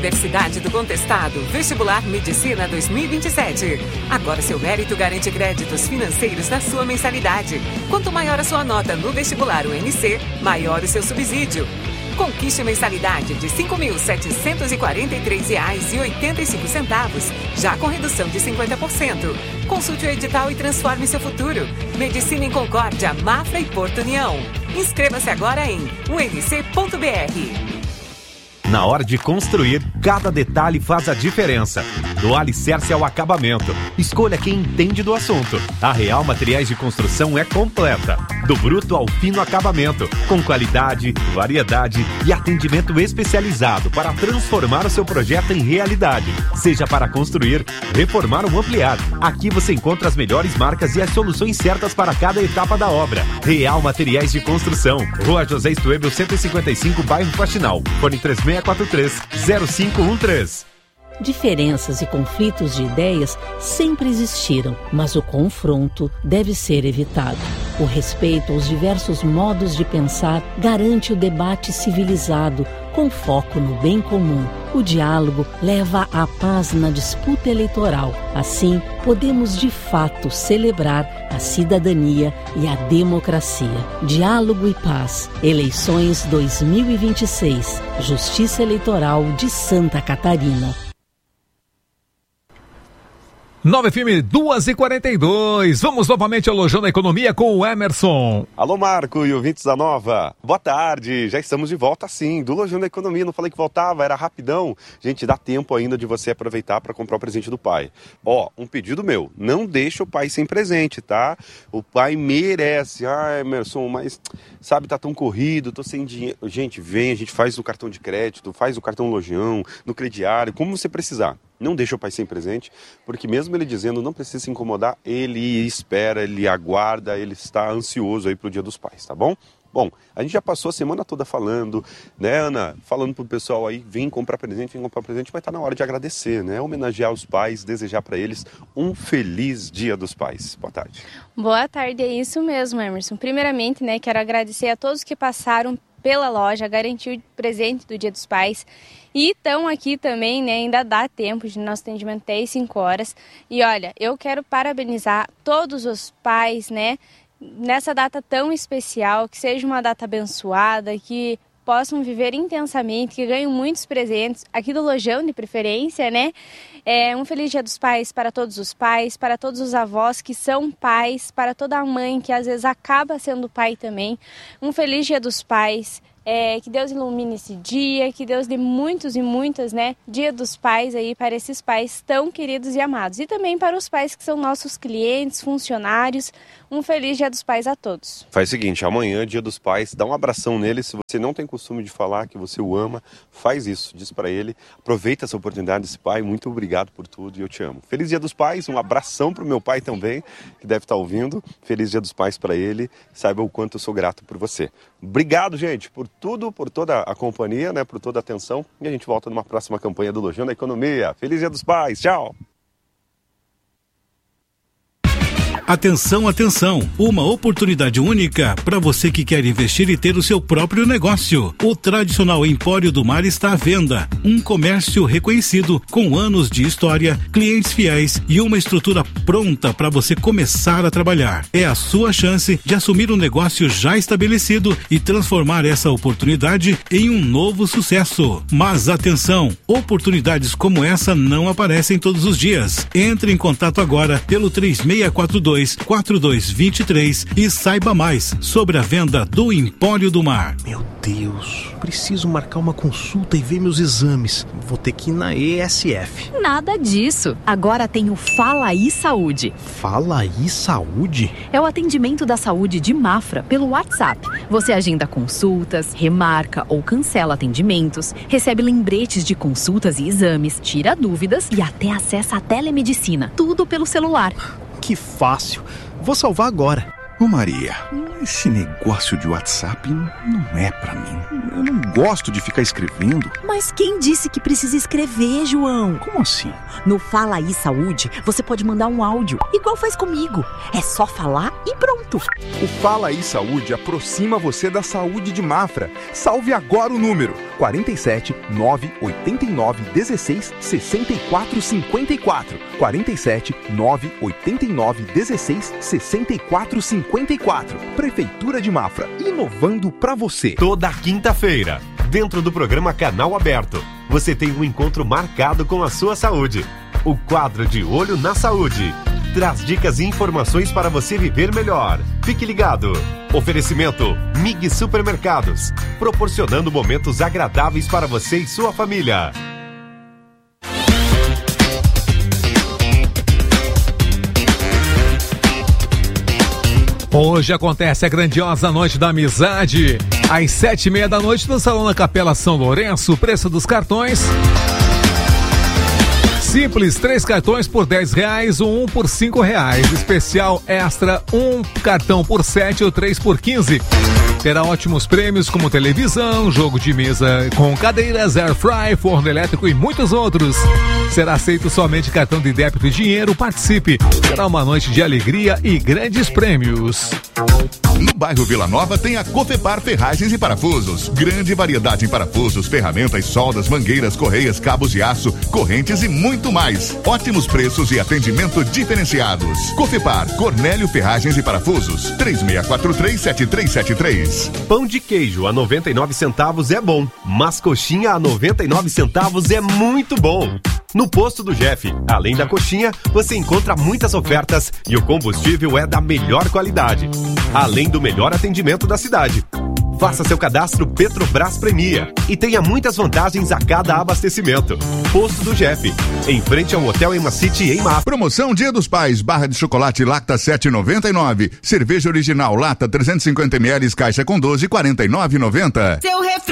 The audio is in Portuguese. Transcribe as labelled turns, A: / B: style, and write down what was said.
A: Universidade do Contestado, Vestibular Medicina 2027. Agora seu mérito garante créditos financeiros na sua mensalidade. Quanto maior a sua nota no vestibular UNC, maior o seu subsídio. Conquiste mensalidade de R$ 5.743,85, já com redução de 50%. Consulte o edital e transforme seu futuro. Medicina em Concórdia, Mafra e Porto União. Inscreva-se agora em unc.br.
B: Na hora de construir, cada detalhe faz a diferença. Do alicerce ao acabamento, escolha quem entende do assunto. A Real Materiais de Construção é completa. Do bruto ao fino acabamento, com qualidade, variedade e atendimento especializado para transformar o seu projeto em realidade. Seja para construir, reformar ou ampliar. Aqui você encontra as melhores marcas e as soluções certas para cada etapa da obra. Real Materiais de Construção. Rua José Stoebel, 155, bairro Faxinal. Fone 3643-0513.
C: Diferenças e conflitos de ideias sempre existiram, mas o confronto deve ser evitado. O respeito aos diversos modos de pensar garante o debate civilizado, com foco no bem comum. O diálogo leva à paz na disputa eleitoral. Assim, podemos de fato celebrar a cidadania e a democracia. Diálogo e paz. Eleições 2026. Justiça Eleitoral de Santa Catarina.
D: 9 FM 2h42. Vamos novamente ao Lojão da Economia com o Emerson.
E: Alô, Marco e ouvintes da Nova. Boa tarde. Já estamos de volta, sim, do Lojão da Economia. Não falei que voltava, era rapidão. Gente, dá tempo ainda de você aproveitar para comprar o presente do pai. Ó, um pedido meu. Não deixa o pai sem presente, tá? O pai merece. Ah, Emerson, mas sabe, tá tão corrido, tô sem dinheiro. Gente, vem, a gente faz no cartão de crédito, faz no cartão Lojão, no crediário, como você precisar. Não deixa o pai sem presente, porque mesmo ele dizendo não precisa se incomodar, ele espera, ele aguarda, ele está ansioso aí pro Dia dos Pais, tá bom? Bom, a gente já passou a semana toda falando, né, Ana? Falando pro pessoal aí, vem comprar presente, mas tá na hora de agradecer, né? Homenagear os pais, desejar para eles um feliz Dia dos Pais. Boa tarde.
F: Boa tarde, é isso mesmo, Emerson. Primeiramente, né, quero agradecer a todos que passaram pela loja, garantir o presente do Dia dos Pais. E estão aqui também, né, ainda dá tempo de nosso atendimento até às 5 horas. E olha, eu quero parabenizar todos os pais, né, nessa data tão especial, que seja uma data abençoada, que possam viver intensamente, que ganhem muitos presentes, aqui do Lojão de preferência, né? Um feliz Dia dos Pais para todos os pais, para todos os avós que são pais, para toda a mãe que às vezes acaba sendo pai também. Um feliz Dia dos Pais. Que Deus ilumine esse dia, que Deus dê muitos e muitas, né, Dia dos Pais aí para esses pais tão queridos e amados. E também para os pais que são nossos clientes, funcionários. Um feliz Dia dos Pais a todos.
E: Faz o seguinte, amanhã, Dia dos Pais, dá um abração nele. Se você não tem costume de falar que você o ama, faz isso, diz para ele. Aproveita essa oportunidade desse pai, muito obrigado por tudo e eu te amo. Feliz Dia dos Pais, um abração pro meu pai também, que deve estar ouvindo. Feliz Dia dos Pais para ele, saiba o quanto eu sou grato por você. Obrigado, gente, por tudo, por toda a companhia, né, por toda a atenção. E a gente volta numa próxima campanha do Lojão da Economia. Feliz Dia dos Pais, tchau!
G: Atenção, atenção! Uma oportunidade única para você que quer investir e ter o seu próprio negócio. O tradicional Empório do Mar está à venda. Um comércio reconhecido, com anos de história, clientes fiéis e uma estrutura pronta para você começar a trabalhar. É a sua chance de assumir um negócio já estabelecido e transformar essa oportunidade em um novo sucesso. Mas atenção! Oportunidades como essa não aparecem todos os dias. Entre em contato agora pelo 3642-4223 e saiba mais sobre a venda do Empório do Mar.
H: Meu Deus, preciso marcar uma consulta e ver meus exames. Vou ter que ir na ESF.
I: Nada disso. Agora tem o Fala Aí Saúde.
H: Fala Aí Saúde?
I: É o atendimento da saúde de Mafra pelo WhatsApp. Você agenda consultas, remarca ou cancela atendimentos, recebe lembretes de consultas e exames, tira dúvidas e até acessa a telemedicina. Tudo pelo celular.
H: Que fácil. Vou salvar agora.
J: Ô Maria, esse negócio de WhatsApp não é pra mim. Eu não gosto de ficar escrevendo.
K: Mas quem disse que precisa escrever, João?
J: Como assim?
K: No Fala Aí Saúde, você pode mandar um áudio, igual faz comigo. É só falar e pronto.
L: O Fala Aí Saúde aproxima você da saúde de Mafra. Salve agora o número 47 989 16 64 54. 47 989 16 64 54. Prefeitura de Mafra, inovando pra você.
B: Toda quinta-feira, dentro do programa Canal Aberto, você tem um encontro marcado com a sua saúde. O quadro de Olho na Saúde traz dicas e informações para você viver melhor. Fique ligado. Oferecimento MIG Supermercados, proporcionando momentos agradáveis para você e sua família.
D: Hoje acontece a grandiosa Noite da Amizade, às 7h30 da noite no Salão da Capela São Lourenço. O preço dos cartões: simples, 3 cartões por R$10, um por R$5. Especial extra, 1 cartão por 7 ou 3 por 15. Terá ótimos prêmios como televisão, jogo de mesa com cadeiras, air fry, forno elétrico e muitos outros. Será aceito somente cartão de débito e dinheiro. Participe. Será uma noite de alegria e grandes prêmios.
M: No bairro Vila Nova tem a Cofepar Ferragens e Parafusos. Grande variedade em parafusos, ferramentas, soldas, mangueiras, correias, cabos de aço, correntes e muito mais. Ótimos preços e atendimento diferenciados. Cofepar, Cornélio Ferragens e Parafusos, 3643-7373.
B: Pão de queijo a 99 centavos é bom, mas coxinha a 99 centavos é muito bom. No Posto do Jeff, além da coxinha, você encontra muitas ofertas e o combustível é da melhor qualidade, além do melhor atendimento da cidade. Faça seu cadastro Petrobras Premia e tenha muitas vantagens a cada abastecimento. Posto do Jeff, em frente ao Hotel Ema City em Mafra.
M: Promoção Dia dos Pais, barra de chocolate Lacta 7,99. Cerveja original Lata 350 ml, caixa com 12, R$49,90.
N: Seu refri